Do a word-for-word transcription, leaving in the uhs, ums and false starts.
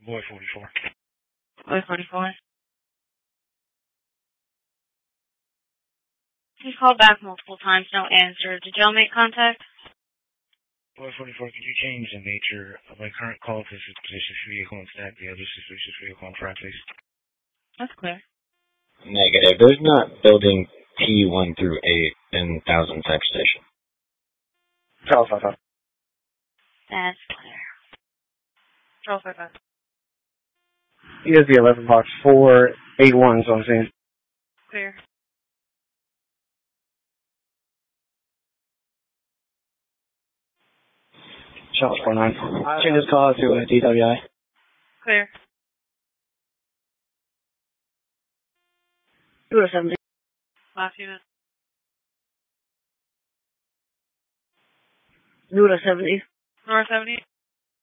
Boy forty-four. Boy forty-four. He called back multiple times, no answer. Did y'all make contact? Boy forty-four, could you change the nature of my current call to suspicious vehicle instead? The other suspicious vehicle on track, please. That's clear. Negative. There's not building T one through eight in Thousand Type Station. Charles five five. That's clear. Charles five five. He has the eleven box four eight one, so I'm saying. Clear. Charles four nine. Change his call to a D W I. Clear. Noodle seventy. Last unit. Noodle seventy. North seventy.